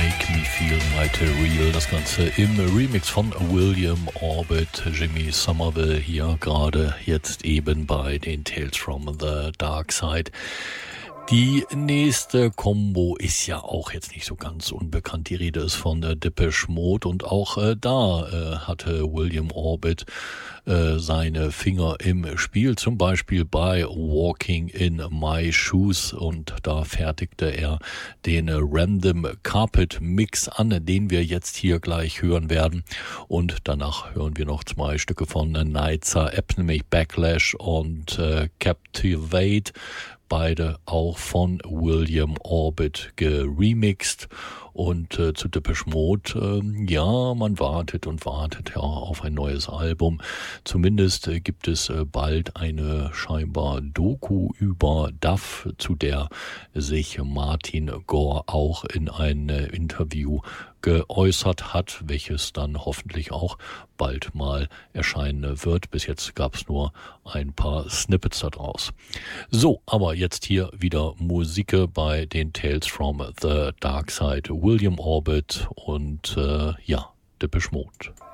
Make Me Feel Mighty Real. Das Ganze im Remix von William Orbit, Jimmy Somerville hier gerade jetzt eben bei den Tales from the Dark Side. Die nächste Combo ist ja auch jetzt nicht so ganz unbekannt. Die Rede ist von Depeche Mode und auch da hatte William Orbit seine Finger im Spiel, zum Beispiel bei Walking in My Shoes, und da fertigte er den Random Carpet Mix an, den wir jetzt hier gleich hören werden, und danach hören wir noch zwei Stücke von Nightsa App, nämlich Backlash und Captivate. Beide auch von William Orbit geremixed. Und zu Depeche Mode, ja, man wartet und wartet ja auf ein neues Album. Zumindest gibt es bald eine scheinbar Doku über Duff, zu der sich Martin Gore auch in ein Interview geäußert hat, welches dann hoffentlich auch bald mal erscheinen wird. Bis jetzt gab es nur ein paar Snippets daraus. So, aber jetzt hier wieder Musik bei den Tales from the Dark Side, William Orbit und Depeche Mode.